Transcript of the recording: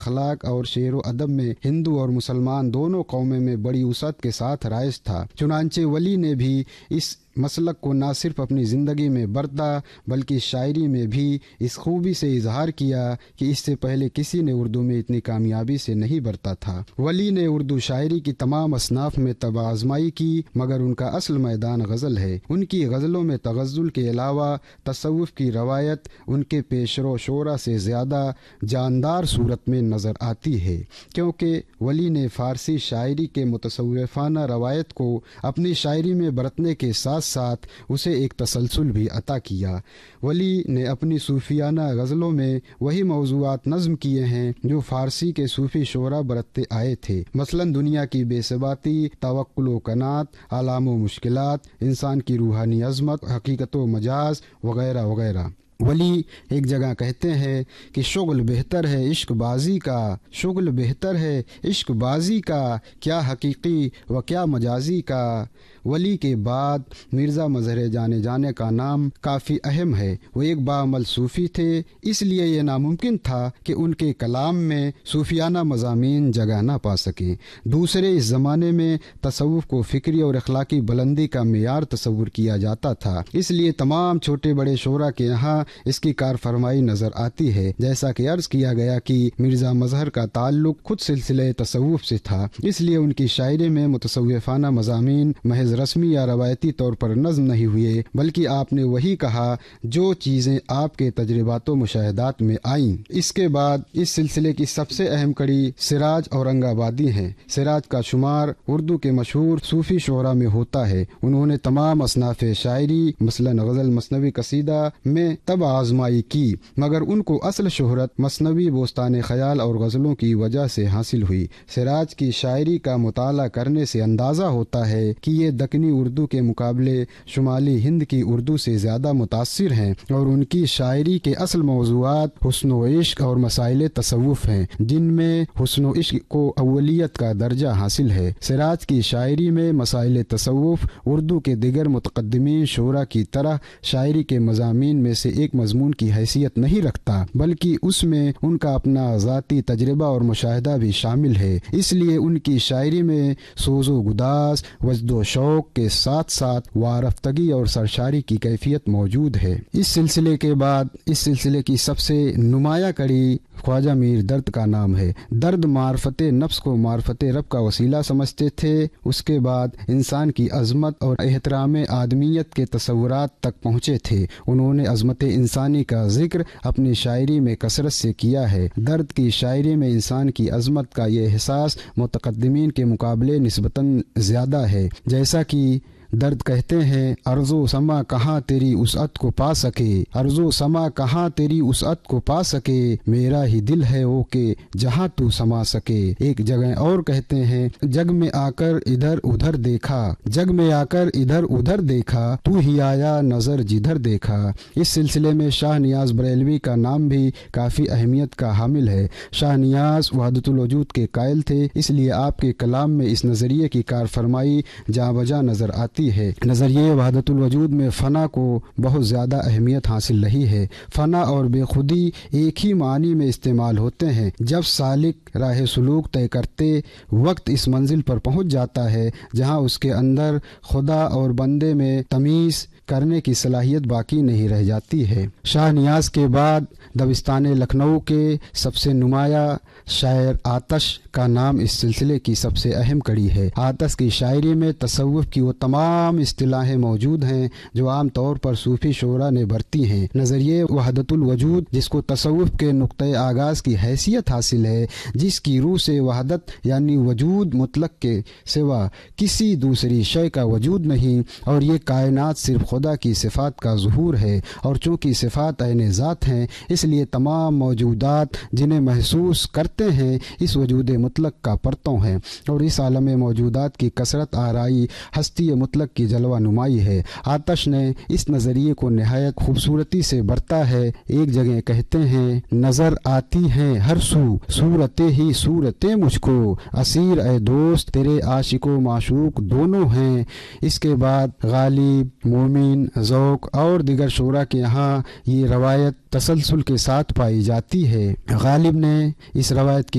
اخلاق اور شعر و ادب میں ہندو اور مسلمان دونوں قوموں میں بڑی وسعت کے ساتھ رائج تھا۔ چنانچہ ولی نے بھی اس مسلک کو نہ صرف اپنی زندگی میں برتا بلکہ شاعری میں بھی اس خوبی سے اظہار کیا کہ اس سے پہلے کسی نے اردو میں اتنی کامیابی سے نہیں برتا تھا۔ ولی نے اردو شاعری کی تمام اصناف میں طب آزمائی کی، مگر ان کا اصل میدان غزل ہے۔ ان کی غزلوں میں تغزل کے علاوہ تصوف کی روایت ان کے پیشرو شعرا سے زیادہ جاندار صورت میں نظر آتی ہے، کیونکہ ولی نے فارسی شاعری کے متصوفانہ روایت کو اپنی شاعری میں برتنے کے ساتھ ساتھ اسے ایک تسلسل بھی عطا کیا۔ ولی نے اپنی صوفیانہ غزلوں میں وہی موضوعات نظم کیے ہیں جو فارسی کے صوفی شعراء برتتے آئے تھے، مثلاً دنیا کی بے ثباتی، توکل و قناعت، آلام و مشکلات، انسان کی روحانی عظمت، حقیقت و مجاز وغیرہ وغیرہ۔ ولی ایک جگہ کہتے ہیں کہ شغل بہتر ہے عشق بازی کا، شغل بہتر ہے عشق بازی کا، کیا حقیقی و کیا مجازی کا۔ ولی کے بعد مرزا مظہر جانے کا نام کافی اہم ہے۔ وہ ایک باعمل صوفی تھے، اس لیے یہ ناممکن تھا کہ ان کے کلام میں صوفیانہ مضامین جگہ نہ پا سکیں۔ دوسرے اس زمانے میں تصوف کو فکری اور اخلاقی بلندی کا معیار تصور کیا جاتا تھا، اس لیے تمام چھوٹے بڑے شعراء کے یہاں اس کی کار فرمائی نظر آتی ہے۔ جیسا کہ عرض کیا گیا کہ مرزا مظہر کا تعلق خود سلسلہ تصوف سے تھا، اس لیے ان کی شاعری میں متصوفانہ مضامین محض رسمی یا روایتی طور پر نظم نہیں ہوئے، بلکہ آپ نے وہی کہا جو چیزیں آپ کے تجربات و مشاہدات میں آئیں۔ اس کے بعد اس سلسلے کی سب سے اہم کڑی سراج اورنگ آبادی ہیں۔ سراج کا شمار اردو کے مشہور صوفی شعراء میں ہوتا ہے۔ انہوں نے تمام اصناف شاعری مثلاً غزل، مثنوی، قصیدہ میں طب آزمائی کی، مگر ان کو اصل شہرت مثنوی، بوستان خیال اور غزلوں کی وجہ سے حاصل ہوئی۔ سراج کی شاعری کا مطالعہ کرنے سے اندازہ ہوتا ہے کہ یہ دکنی اردو کے مقابلے شمالی ہند کی اردو سے زیادہ متاثر ہیں، اور ان کی شاعری کے اصل موضوعات حسن و عشق اور مسائل تصوف ہیں، جن میں حسن و عشق کو اولیت کا درجہ حاصل ہے۔ سراج کی شاعری میں مسائل تصوف اردو کے دیگر متقدمین شعراء کی طرح شاعری کے مضامین میں سے ایک مضمون کی حیثیت نہیں رکھتا، بلکہ اس میں ان کا اپنا ذاتی تجربہ اور مشاہدہ بھی شامل ہے۔ اس لیے ان کی شاعری میں سوز و گداز، وجد و شوق کے ساتھ ساتھ وارفتگی اور سرشاری کی کیفیت موجود ہے۔ اس سلسلے کے بعد اس سلسلے کی سب سے نمایاں کڑی خواجہ میر درد کا نام ہے۔ درد معرفت نفس کو معرفت رب کا وسیلہ سمجھتے تھے۔ اس کے بعد انسان کی عظمت اور احترام آدمیت کے تصورات تک پہنچے تھے۔ انہوں نے عظمت انسانی کا ذکر اپنی شاعری میں کثرت سے کیا ہے۔ درد کی شاعری میں انسان کی عظمت کا یہ احساس متقدمین کے مقابلے نسبتاً زیادہ ہے، جیسا کہ درد کہتے ہیں: ارض و سما کہاں تیری وسعت کو پا سکے، ارض و سما کہاں تیری وسعت کو پا سکے، میرا ہی دل ہے وہ کہ جہاں تو سما سکے۔ ایک جگہ اور کہتے ہیں: جگ میں آ کر ادھر ادھر دیکھا، جگ میں آ کر ادھر ادھر دیکھا، تو ہی آیا نظر جدھر دیکھا۔ اس سلسلے میں شاہ نیاز بریلوی کا نام بھی کافی اہمیت کا حامل ہے۔ شاہ نیاز وحدت الوجود کے قائل تھے، اس لیے آپ کے کلام میں اس نظریے کی کار فرمائی جاں بجاں نظر آتی ہے۔ نظریے وحدت الوجود میں فنا کو بہت زیادہ اہمیت حاصل رہی ہے۔ فنا اور بے خودی ایک ہی معنی میں استعمال ہوتے ہیں۔ جب سالک راہ سلوک طے کرتے وقت اس منزل پر پہنچ جاتا ہے جہاں اس کے اندر خدا اور بندے میں تمیز کرنے کی صلاحیت باقی نہیں رہ جاتی ہے۔ شاہ نیاز کے بعد دبستان لکھنؤ کے سب سے نمایاں شاعر آتش کا نام اس سلسلے کی سب سے اہم کڑی ہے۔ آتش کی شاعری میں تصوف کی وہ تمام اصطلاحیں موجود ہیں جو عام طور پر صوفی شعراء نے برتی ہیں۔ نظریے وحدت الوجود، جس کو تصوف کے نقطۂ آغاز کی حیثیت حاصل ہے، جس کی روح سے وحدت یعنی وجود مطلق کے سوا کسی دوسری شے کا وجود نہیں، اور یہ کائنات صرف خدا کی صفات کا ظہور ہے، اور چونکہ صفات عین ذات ہیں اس لیے تمام موجودات جنہیں محسوس کرتے ہیں اس وجود مطلق کا پرتوں ہیں، اور اس عالم موجودات کی کثرت آرائی ہستی مطلق مسلک کی جلوہ نمائی ہے۔ آتش نے اس نظریے کو نہایت خوبصورتی سے برتا ہے۔ ایک جگہ کہتے ہیں، نظر آتی ہیں ہر سو صورتیں ہی صورتیں مجھ کو، اسیر اے دوست تیرے عاشق و معشوق دونوں ہیں۔ اس کے بعد غالب، مومن، ذوق اور دیگر شعراء کے یہاں یہ روایت تسلسل کے ساتھ پائی جاتی ہے۔ غالب نے اس روایت کی